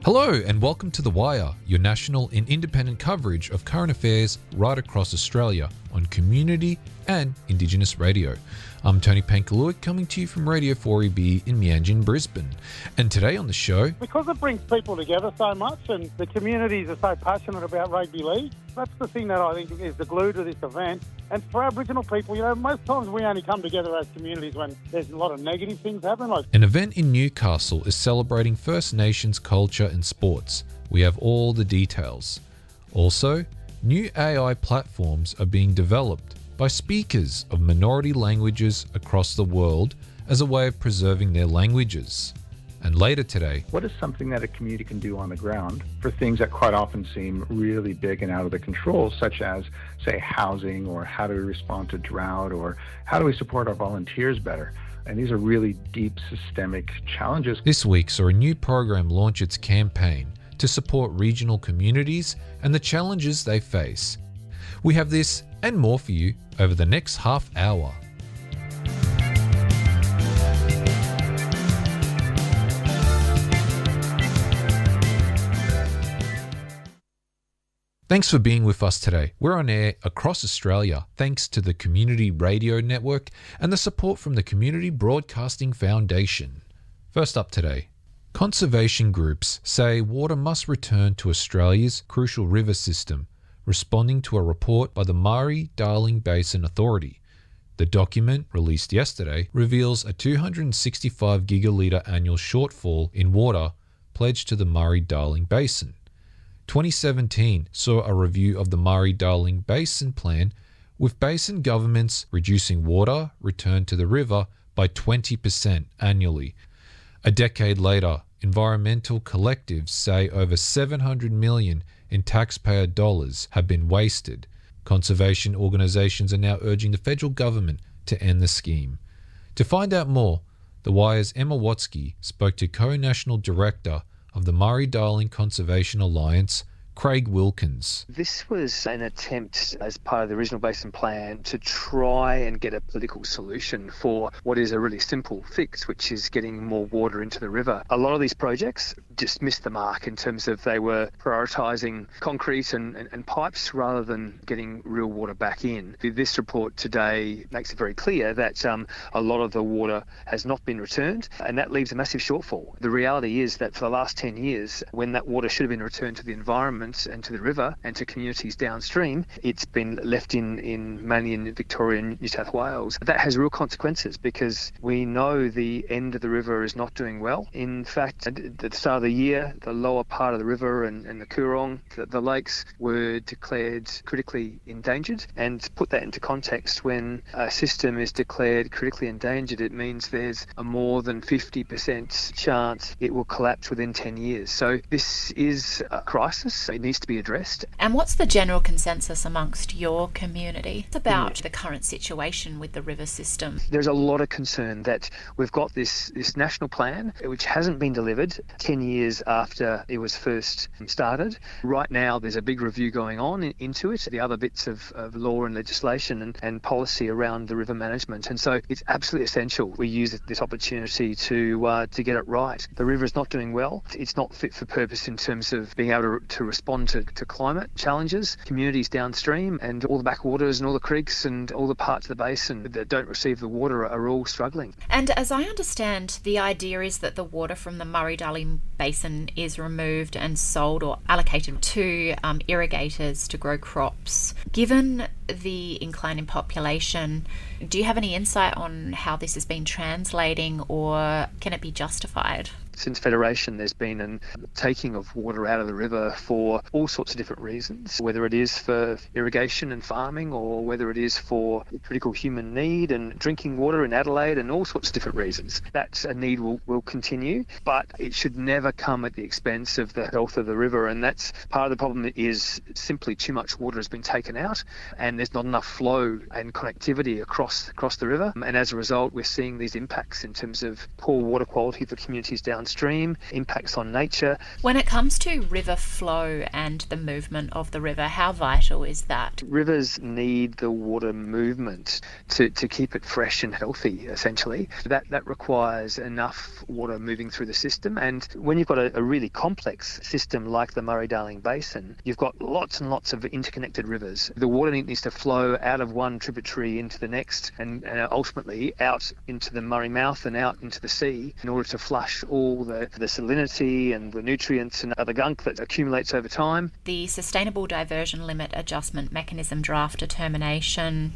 Hello and welcome to The Wire, your national and independent coverage of current affairs right across Australia on community and Indigenous radio. I'm Tony Pankalua, coming to you from Radio 4EB in Meanjin, Brisbane. And today on the show... Because it brings people together so much and the communities are so passionate about rugby league, that's the thing that I think is the glue to this event. And for Aboriginal people, most times we only come together as communities when there's a lot of negative things happen. An event in Newcastle is celebrating First Nations culture and sports. We have all the details. Also, new AI platforms are being developed by speakers of minority languages across the world as a way of preserving their languages. And later today, what is something that a community can do on the ground for things that quite often seem really big and out of the control, such as, say, housing, or how do we respond to drought, or how do we support our volunteers better? And these are really deep systemic challenges. This week saw a new program launch its campaign to support regional communities and the challenges they face. We have this and more for you over the next half hour. Thanks for being with us today. We're on air across Australia thanks to the Community Radio Network and the support from the Community Broadcasting Foundation. First up today, conservation groups say water must return to Australia's crucial river system, responding to a report by the Murray-Darling Basin Authority. The document, released yesterday, reveals a 265 gigalitre annual shortfall in water pledged to the Murray-Darling Basin. 2017 saw a review of the Murray-Darling Basin Plan, with basin governments reducing water returned to the river by 20% annually. A decade later, environmental collectives say over $700 million in taxpayer dollars have been wasted. Conservation organisations are now urging the federal government to end the scheme. To find out more, The Wire's Emma Watzke spoke to co-national director of the Murray-Darling Conservation Alliance, Craig Wilkins. This was an attempt as part of the Regional Basin Plan to try and get a political solution for what is a really simple fix, which is getting more water into the river. A lot of these projects just missed the mark in terms of they were prioritising concrete and pipes rather than getting real water back in. This report today makes it very clear that a lot of the water has not been returned, and that leaves a massive shortfall. The reality is that for the last 10 years, when that water should have been returned to the environment and to the river and to communities downstream, it's been left mainly in Victoria and New South Wales. That has real consequences because we know the end of the river is not doing well. In fact, at the start of the year, the lower part of the river and the Coorong, the lakes, were declared critically endangered. And to put that into context, when a system is declared critically endangered, it means there's a more than 50% chance it will collapse within 10 years. So this is a crisis. It needs to be addressed. And what's the general consensus amongst your community about the current situation with the river system? There's a lot of concern that we've got this national plan which hasn't been delivered 10 years after it was first started. Right now there's a big review going on into it, the other bits of law and legislation and policy around the river management. And so it's absolutely essential we use this opportunity to get it right. The river is not doing well. It's not fit for purpose in terms of being able to respond to climate challenges. Communities downstream and all the backwaters and all the creeks and all the parts of the basin that don't receive the water are all struggling. And as I understand, the idea is that the water from the Murray-Darling Basin is removed and sold or allocated to irrigators to grow crops. Given the incline in population, do you have any insight on how this has been translating, or can it be justified? Since Federation, there's been a taking of water out of the river for all sorts of different reasons, whether it is for irrigation and farming or whether it is for critical human need and drinking water in Adelaide and all sorts of different reasons. That need will continue, but it should never come at the expense of the health of the river. And that's part of the problem is simply too much water has been taken out, and and there's not enough flow and connectivity across the river. And as a result, we're seeing these impacts in terms of poor water quality for communities downstream, impacts on nature. When it comes to river flow and the movement of the river, how vital is that? Rivers need the water movement to keep it fresh and healthy, essentially. That requires enough water moving through the system. And when you've got a really complex system like the Murray-Darling Basin, you've got lots and lots of interconnected rivers. The water needs to flow out of one tributary into the next and ultimately out into the Murray mouth and out into the sea in order to flush all the salinity and the nutrients and other gunk that accumulates over time. The Sustainable Diversion Limit Adjustment Mechanism Draft Determination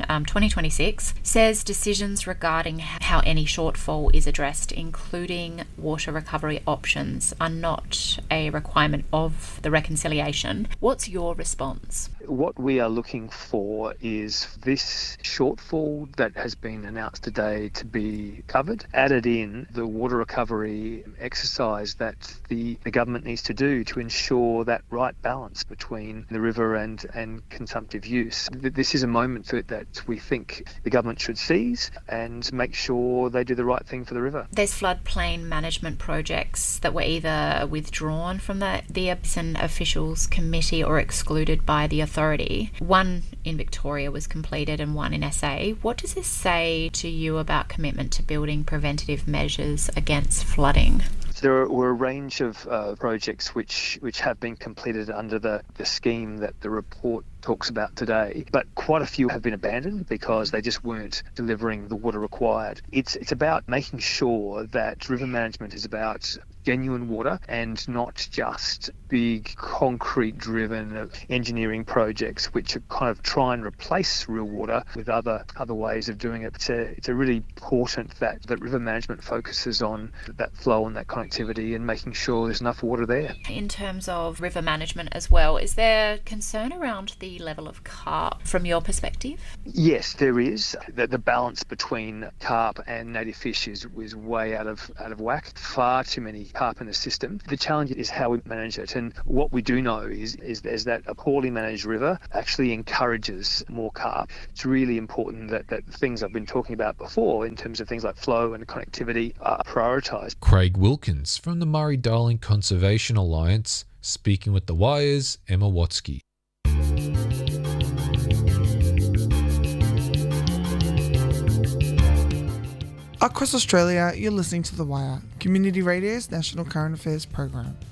2026 says decisions regarding how any shortfall is addressed, including water recovery options, are not a requirement of the reconciliation. What's your response? What we are looking for is this shortfall that has been announced today to be covered, added in the water recovery exercise that the government needs to do to ensure that right balance between the river and consumptive use. This is a moment that we think the government should seize and make sure they do the right thing for the river. There's floodplain management projects that were either withdrawn from the Basin Officials Committee or excluded by the authority. One in Victoria was completed and one in SA. What does this say to you about commitment to building preventative measures against flooding? There were a range of projects which have been completed under the scheme that the report talks about today, but quite a few have been abandoned because they just weren't delivering the water required. It's about making sure that river management is about genuine water and not just big concrete driven engineering projects which are kind of try and replace real water with other ways of doing it. It's a really important that river management focuses on that flow and that connectivity and making sure there's enough water there. In terms of river management as well, is there concern around the level of carp from your perspective? Yes, there is. The balance between carp and native fish is way out of whack. Far too many carp in the system. The challenge is how we manage it, and what we do know is that a poorly managed river actually encourages more carp. It's really important that things I've been talking about before in terms of things like flow and connectivity are prioritised. Craig Wilkins from the Murray-Darling Conservation Alliance, speaking with The Wire's Emma Watsky. Across Australia, you're listening to The Wire, Community Radio's national current affairs program.